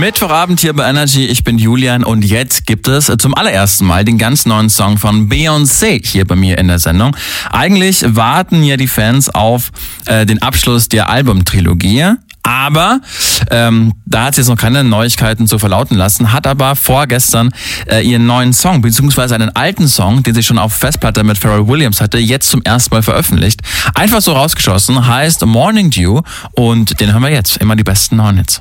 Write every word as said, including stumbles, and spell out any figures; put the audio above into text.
Mittwochabend hier bei Energy, ich bin Julian und jetzt gibt es zum allerersten Mal den ganz neuen Song von Beyoncé hier bei mir in der Sendung. Eigentlich warten ja die Fans auf äh, den Abschluss der Albumtrilogie. Aber ähm, da hat sie jetzt noch keine Neuigkeiten zu verlauten lassen, hat aber vorgestern äh, ihren neuen Song, beziehungsweise einen alten Song, den sie schon auf Festplatte mit Pharrell Williams hatte, jetzt zum ersten Mal veröffentlicht. Einfach so rausgeschossen, heißt Morning Dew und den hören wir jetzt. Immer die besten neuen Hits.